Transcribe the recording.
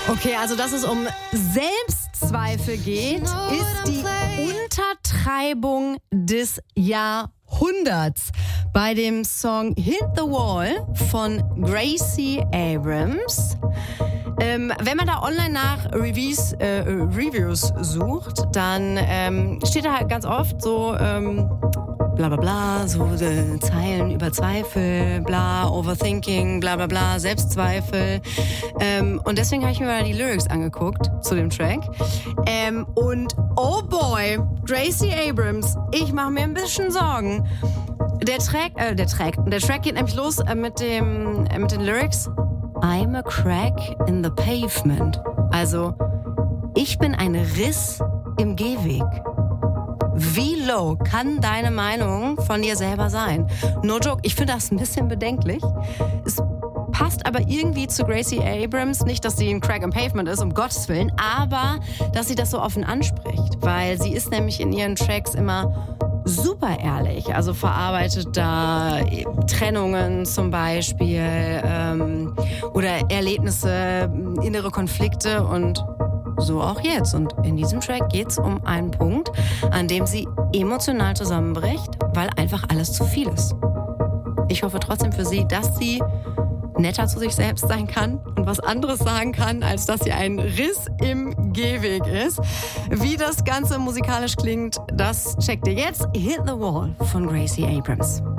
Okay, also dass es um Selbstzweifel geht, ist die Untertreibung des Jahrhunderts. Bei dem Song Hit the Wall von Gracie Abrams. Wenn man da online nach Reviews sucht, dann steht da halt ganz oft so bla bla bla, so Zeilen über Zweifel, bla, Overthinking, bla bla bla, Selbstzweifel. Und deswegen habe ich mir mal die Lyrics angeguckt zu dem Track. Und oh boy, Gracie Abrams, ich mache mir ein bisschen Sorgen. Der Track geht nämlich los mit den Lyrics. I'm a crack in the pavement. Also, ich bin ein Riss im Gehweg. Wie low kann deine Meinung von dir selber sein? No joke, ich finde das ein bisschen bedenklich. Es passt aber irgendwie zu Gracie Abrams. Nicht, dass sie ein Crack im Pavement ist, um Gottes Willen, aber dass sie das so offen anspricht. Weil sie ist nämlich in ihren Tracks immer super ehrlich, also verarbeitet da Trennungen zum Beispiel oder Erlebnisse, innere Konflikte und so auch jetzt. Und in diesem Track geht es um einen Punkt, an dem sie emotional zusammenbricht, weil einfach alles zu viel ist. Ich hoffe trotzdem für sie, dass sie netter zu sich selbst sein kann und was anderes sagen kann, als dass sie ein Riss im Gehweg ist. Wie das Ganze musikalisch klingt, das checkt ihr jetzt. Hit the Wall von Gracie Abrams.